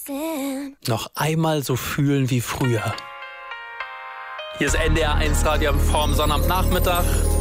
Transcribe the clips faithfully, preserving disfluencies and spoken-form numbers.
Noch einmal so fühlen wie früher. Hier ist N D R eins Radio am Sonnabendnachmittag.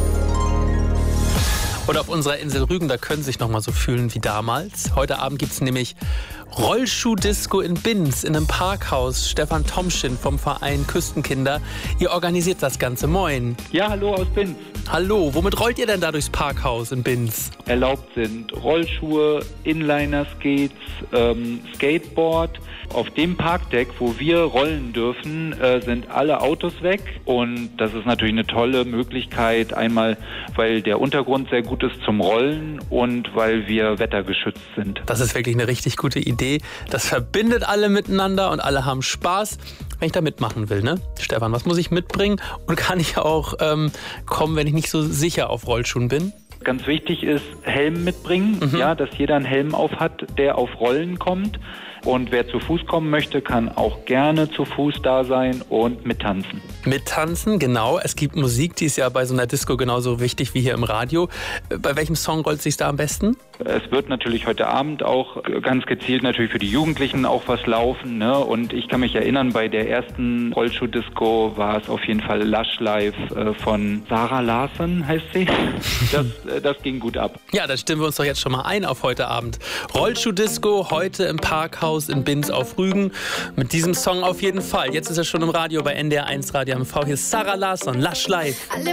Und auf unserer Insel Rügen, da können Sie sich noch mal so fühlen wie damals. Heute Abend gibt es nämlich Rollschuh-Disco in Binz, in einem Parkhaus. Stefan Tomschin vom Verein Küstenkinder. Ihr organisiert das Ganze. Moin. Ja, hallo aus Binz. Hallo, womit rollt ihr denn da durchs Parkhaus in Binz? Erlaubt sind Rollschuhe, Inliner-Skates, ähm, Skateboard. Auf dem Parkdeck, wo wir rollen dürfen, äh, sind alle Autos weg. Und das ist natürlich eine tolle Möglichkeit. Einmal, weil der Untergrund sehr gut ist zum Rollen und weil wir wettergeschützt sind. Das ist wirklich eine richtig gute Idee. Das verbindet alle miteinander und alle haben Spaß, wenn ich da mitmachen will, ne? Stefan, was muss ich mitbringen? Und kann ich auch ähm, kommen, wenn ich nicht so sicher auf Rollschuhen bin? Ganz wichtig ist, Helm mitbringen, mhm. ja, dass jeder einen Helm auf hat, der auf Rollen kommt. Und wer zu Fuß kommen möchte, kann auch gerne zu Fuß da sein und mittanzen. Mittanzen, genau. Es gibt Musik, die ist ja bei so einer Disco genauso wichtig wie hier im Radio. Bei welchem Song rollt es sich da am besten? Es wird natürlich heute Abend auch ganz gezielt natürlich für die Jugendlichen auch was laufen, ne? Und ich kann mich erinnern, bei der ersten Rollschuh-Disco war es auf jeden Fall Lush Live äh, von Sarah Larsen, heißt sie. Das, äh, das ging gut ab. Ja, dann stimmen wir uns doch jetzt schon mal ein auf heute Abend. Rollschuh-Disco heute im Parkhaus in Binz auf Rügen. Mit diesem Song auf jeden Fall. Jetzt ist er schon im Radio bei N D R eins Radio M V. Hier ist Sarah Larsen, Lush Live.